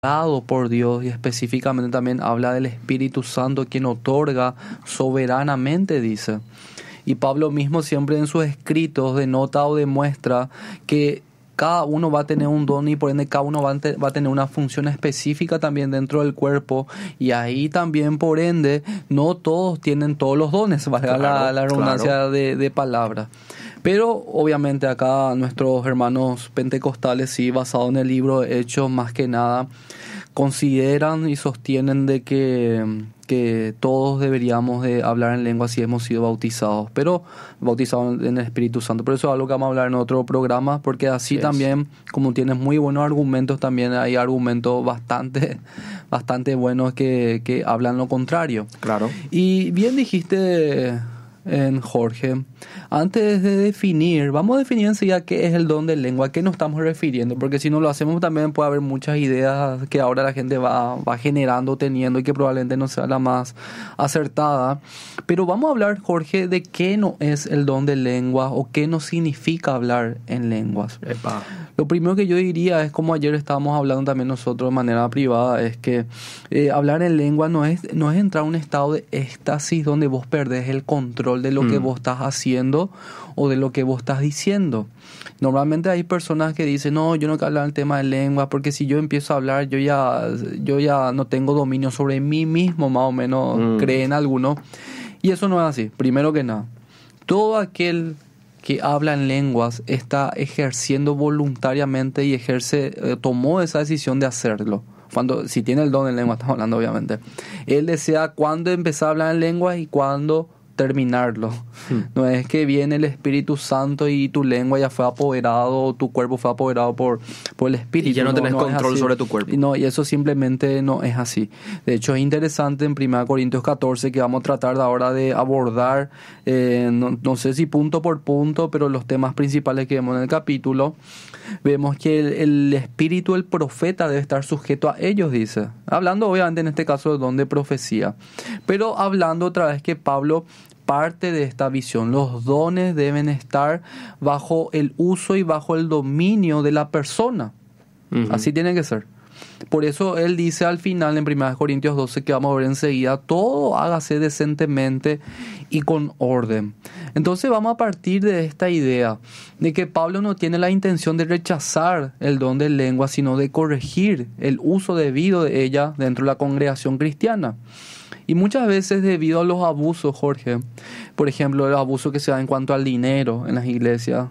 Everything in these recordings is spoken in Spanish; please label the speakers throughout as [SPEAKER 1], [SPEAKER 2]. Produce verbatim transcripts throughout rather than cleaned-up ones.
[SPEAKER 1] dado por Dios, y específicamente también habla del Espíritu Santo, quien otorga soberanamente, dice. Y Pablo mismo siempre en sus escritos denota o demuestra que cada uno va a tener un don y por ende cada uno va a, te, va a tener una función específica también dentro del cuerpo, y ahí también por ende no todos tienen todos los dones, valga claro, la, la redundancia claro. de, de palabra. Pero obviamente acá nuestros hermanos pentecostales, sí, basado en el libro de Hechos, más que nada consideran y sostienen de que, que todos deberíamos de hablar en lengua si hemos sido bautizados, pero bautizados en el Espíritu Santo. Pero eso es algo que vamos a hablar en otro programa, porque así sí también, como tienes muy buenos argumentos, también hay argumentos bastante, bastante buenos que, que hablan lo contrario.
[SPEAKER 2] Claro.
[SPEAKER 1] Y bien dijiste, en Jorge, antes de definir, vamos a definir enseguida qué es el don de lengua, a qué nos estamos refiriendo, porque si no lo hacemos también puede haber muchas ideas que ahora la gente va, va generando, teniendo, y que probablemente no sea la más acertada. Pero vamos a hablar, Jorge, de qué no es el don de lengua o qué no significa hablar en lenguas.
[SPEAKER 2] Epa.
[SPEAKER 1] Lo primero que yo diría es, como ayer estábamos hablando también nosotros de manera privada, es que eh, hablar en lengua no es, no es entrar a un estado de éxtasis donde vos perdés el control de lo mm. que vos estás haciendo o de lo que vos estás diciendo. Normalmente hay personas que dicen, no, yo no quiero hablar el tema de lengua porque si yo empiezo a hablar yo ya, yo ya no tengo dominio sobre mí mismo, más o menos mm. creen algunos. Y eso no es así. Primero que nada, todo aquel que habla en lenguas está ejerciendo voluntariamente y ejerce, eh, tomó esa decisión de hacerlo. Cuando, si tiene el don en lengua, estamos hablando obviamente. Él desea cuándo empezar a hablar en lenguas y cuándo terminarlo. Hmm. No es que viene el Espíritu Santo y tu lengua ya fue apoderado, tu cuerpo fue apoderado por, por el Espíritu.
[SPEAKER 2] Y ya no, no tenés
[SPEAKER 1] no
[SPEAKER 2] control sobre tu cuerpo.
[SPEAKER 1] Y, no, y eso simplemente no es así. De hecho, es interesante en primera Corintios catorce, que vamos a tratar de ahora de abordar, eh, no, no sé si punto por punto, pero los temas principales que vemos en el capítulo. Vemos que el, el espíritu del profeta debe estar sujeto a ellos, dice. Hablando obviamente en este caso de don de profecía. Pero hablando otra vez que Pablo parte de esta visión. Los dones deben estar bajo el uso y bajo el dominio de la persona. Uh-huh. Así tiene que ser. Por eso él dice al final en primera Corintios doce, que vamos a ver enseguida, todo hágase decentemente y con orden. Entonces vamos a partir de esta idea de que Pablo no tiene la intención de rechazar el don de lengua, sino de corregir el uso debido de ella dentro de la congregación cristiana. Y muchas veces debido a los abusos, Jorge, por ejemplo, el abuso que se da en cuanto al dinero en las iglesias,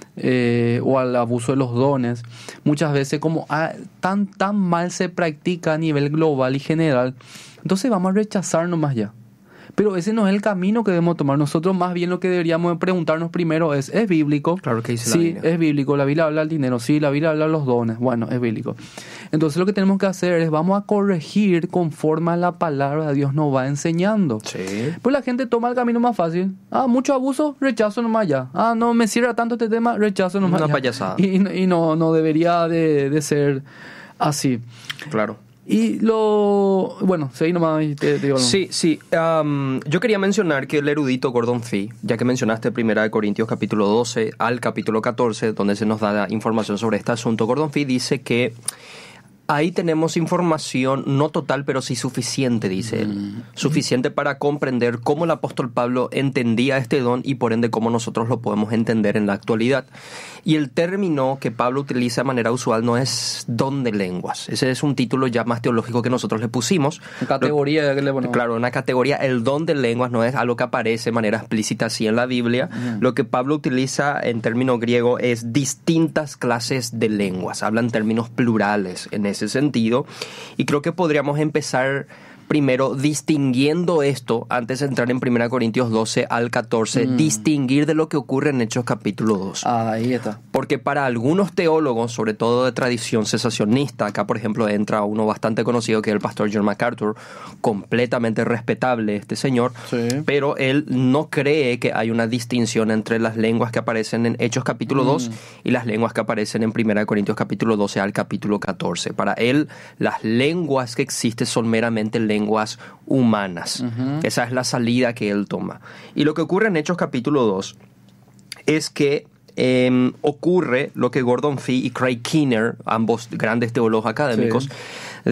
[SPEAKER 1] Eh, o al abuso de los dones, muchas veces como ah, tan, tan mal se practica a nivel global y general, entonces vamos a rechazar nomás ya. Pero ese no es el camino que debemos tomar. Nosotros más bien lo que deberíamos preguntarnos primero es, ¿es bíblico?
[SPEAKER 2] Claro que dice
[SPEAKER 1] sí,
[SPEAKER 2] la Biblia.
[SPEAKER 1] Es bíblico. La Biblia habla del dinero. Sí, la Biblia habla de los dones. Bueno, es bíblico. Entonces lo que tenemos que hacer es, vamos a corregir conforme a la palabra de Dios nos va enseñando.
[SPEAKER 2] Sí.
[SPEAKER 1] Pues la gente toma el camino más fácil. Ah, mucho abuso, rechazo nomás ya. Ah, no me cierra tanto este tema, rechazo nomás
[SPEAKER 2] Una
[SPEAKER 1] ya.
[SPEAKER 2] payasada.
[SPEAKER 1] Y, y no, no debería de, de ser así.
[SPEAKER 2] Claro.
[SPEAKER 1] Y lo... Bueno, seguí nomás. Te, te digo, no.
[SPEAKER 2] Sí, sí. Um, yo quería mencionar que el erudito Gordon Fee, ya que mencionaste primera Corintios capítulo doce al capítulo catorce, donde se nos da información sobre este asunto, Gordon Fee dice que ahí tenemos información no total, pero sí suficiente, dice él. Mm. Suficiente para comprender cómo el apóstol Pablo entendía este don y por ende cómo nosotros lo podemos entender en la actualidad. Y el término que Pablo utiliza de manera usual no es don de lenguas. Ese es un título ya más teológico que nosotros le pusimos.
[SPEAKER 1] Categoría.
[SPEAKER 2] Lo,
[SPEAKER 1] que le ponemos.
[SPEAKER 2] Claro, una categoría. El don de lenguas no es algo que aparece de manera explícita así en la Biblia. Mm. Lo que Pablo utiliza en término griego es distintas clases de lenguas. Habla en términos plurales en ese sentido. Y creo que podríamos empezar primero distinguiendo esto antes de entrar en primera Corintios doce al catorce, mm. distinguir de lo que ocurre en Hechos capítulo dos.
[SPEAKER 1] Ah, ahí está.
[SPEAKER 2] Porque para algunos teólogos, sobre todo de tradición cesacionista, acá por ejemplo entra uno bastante conocido que es el pastor John MacArthur, completamente respetable este señor, sí. Pero él no cree que hay una distinción entre las lenguas que aparecen en Hechos capítulo mm. dos y las lenguas que aparecen en primera Corintios capítulo doce al capítulo catorce. Para él, las lenguas que existen son meramente lenguas lenguas humanas. Uh-huh. Esa es la salida que él toma. Y lo que ocurre en Hechos capítulo dos es que eh, ocurre lo que Gordon Fee y Craig Keener, ambos grandes teólogos académicos,
[SPEAKER 1] Sí.